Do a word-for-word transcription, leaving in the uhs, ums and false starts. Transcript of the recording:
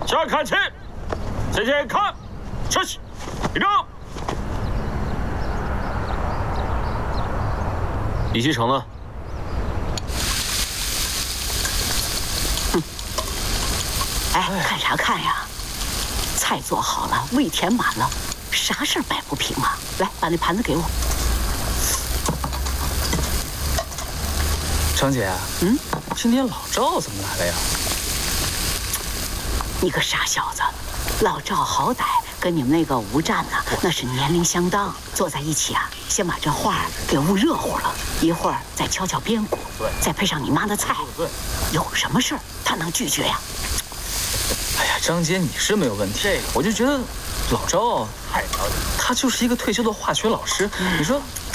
下看齐，向前看，稍息，立正。李西城呢？ 哼！哎，看啥看呀？菜做好了，胃填满了，啥事儿摆不平啊？来，把那盘子给我。 程姐，嗯，今天老赵怎么来了呀？ 你个傻小子，老赵好歹跟你们那个吴战呢，那是年龄相当，坐在一起啊，先把这画给焐热乎了，一会儿再敲敲边鼓，再配上你妈的菜，有什么事儿他能拒绝呀？ 哎呀，张姐你是没有问题，我就觉得老赵太了解，他就是一个退休的化学老师，你说